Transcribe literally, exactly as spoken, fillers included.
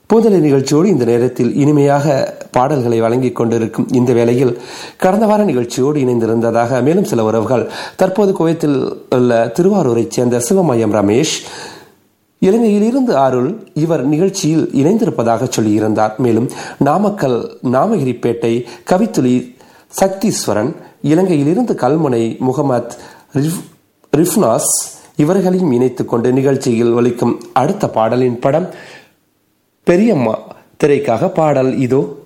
பூந்தலை நிகழ்ச்சியோடு இந்த நேரத்தில் இனிமையாக பாடல்களை வழங்கிக் கொண்டிருக்கும் இந்த வேளையில் கடந்த வார நிகழ்ச்சியோடு இணைந்திருந்ததாக மேலும் சில உறவுகள் தற்போது குவைத்தில் உள்ள திருவாரூரைச் சேர்ந்த சிவமயம் ரமேஷ், இலங்கையில் இருந்து அருள் இவர் நிகழ்ச்சியில் இணைந்திருப்பதாக சொல்லியிருந்தார். மேலும் நாமக்கல் நாமகிரிப்பேட்டை கவித்துளி சக்தீஸ்வரன், இலங்கையில் இருந்து கல்முனை முகமது ரிஃப்னாஸ் இவர்களையும் இணைத்துக் கொண்டு நிகழ்ச்சியில் ஒலிக்கும் அடுத்த பாடலின் படம் பெரியம்மா திரைக்காக பாடல் இதோ.